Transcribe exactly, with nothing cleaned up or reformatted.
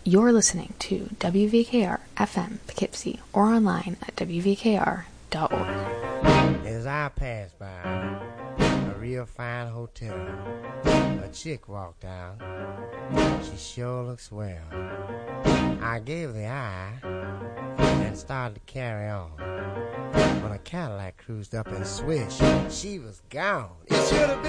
You're listening to W V K R F M Poughkeepsie or online at W V K R dot org. As I passed by a real fine hotel, a chick walked out. She sure looks swell. I gave the eye and started to carry on. When a Cadillac cruised up and swished, she was gone. It should have been